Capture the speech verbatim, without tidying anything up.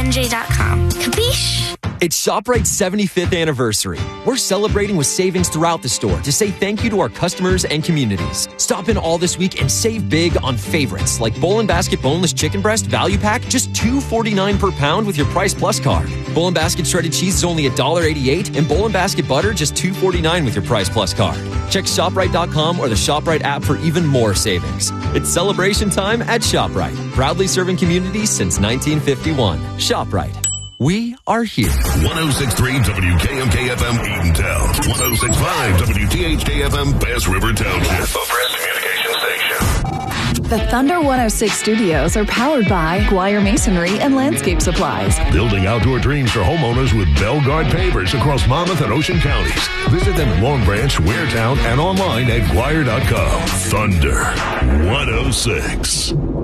M J dot com. Capiche? It's ShopRite's seventy-fifth anniversary. We're celebrating with savings throughout the store to say thank you to our customers and communities. Stop in all this week and save big on favorites like Bowl and Basket Boneless Chicken Breast Value Pack, just two dollars and forty-nine cents per pound with your Price Plus card. Bowl and Basket Shredded Cheese is only one dollar and eighty-eight cents, and Bowl and Basket Butter just two dollars and forty-nine cents with your Price Plus card. Check ShopRite dot com or the ShopRite app for even more savings. It's celebration time at ShopRite. Proudly serving communities since nineteen fifty-one. ShopRite. We are here. one oh six point three W K M K F M Eatontown. one oh six point five W T H K F M Bass River Township. The Press Communication Station. The Thunder one oh six studios are powered by Guire Masonry and Landscape Supplies. Building outdoor dreams for homeowners with Belgard pavers across Monmouth and Ocean counties. Visit them in Long Branch, Waretown, and online at Guire dot com. Thunder one oh six.